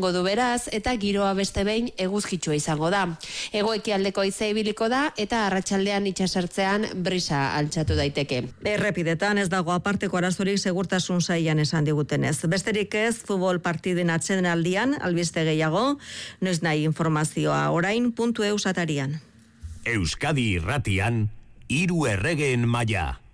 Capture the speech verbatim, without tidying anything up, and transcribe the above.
egongo du beraz eta giroa beste behin eguzkitsua izango da. Hego-ekialdeko haizea ibiliko da eta arratsaldean itsasertzean brisa altxatu daiteke. Errepidetan ez dago aparteko arazorik segurtasun sailan esan digutenez. Besterik ez, futbol partiden atsedenaldian albiste gehiago, noiz nahi informazioa orain puntu eus atarian. Euskadi Irratian, hiru erregeen maila.